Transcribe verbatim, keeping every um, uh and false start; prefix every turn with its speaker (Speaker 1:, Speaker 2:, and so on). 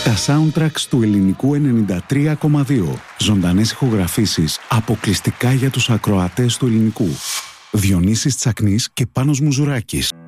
Speaker 1: Τα soundtracks του Ελληνικού ενενήντα τρία κόμμα δύο. Ζωντανές ηχογραφήσεις αποκλειστικά για τους ακροατές του Ελληνικού. Διονύσης Τσακνής και Πάνος Μουζουράκης.